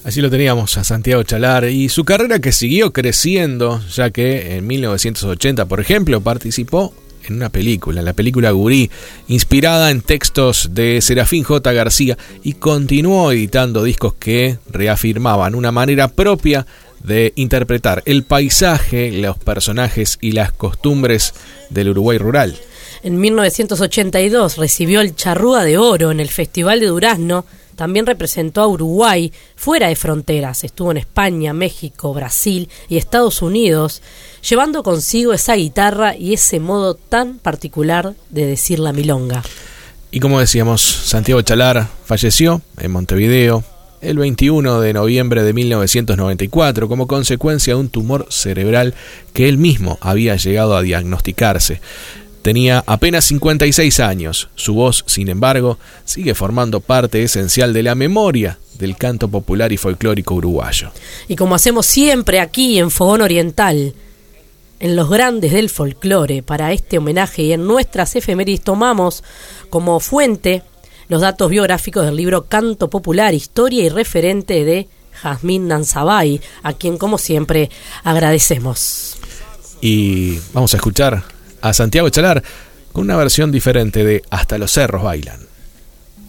Allí lo teníamos a Santiago Chalar y su carrera que siguió creciendo, ya que en 1980, por ejemplo, participó en una película, la película Gurí, inspirada en textos de Serafín J. García, y continuó editando discos que reafirmaban una manera propia de interpretar el paisaje, los personajes y las costumbres del Uruguay rural. En 1982 recibió el Charrúa de Oro en el Festival de Durazno. También representó a Uruguay fuera de fronteras. Estuvo en España, México, Brasil y Estados Unidos, llevando consigo esa guitarra y ese modo tan particular de decir la milonga. Y como decíamos, Santiago Chalar falleció en Montevideo el 21 de noviembre de 1994 como consecuencia de un tumor cerebral que él mismo había llegado a diagnosticarse. Tenía apenas 56 años. Su voz, sin embargo, sigue formando parte esencial de la memoria del canto popular y folclórico uruguayo. Y como hacemos siempre aquí en Fogón Oriental, en los grandes del folclore, para este homenaje y en nuestras efemérides tomamos como fuente los datos biográficos del libro Canto Popular, Historia y Referente de Jazmín Nanzabay, a quien como siempre agradecemos. Y vamos a escuchar a Santiago Chalar con una versión diferente de Hasta los cerros bailan.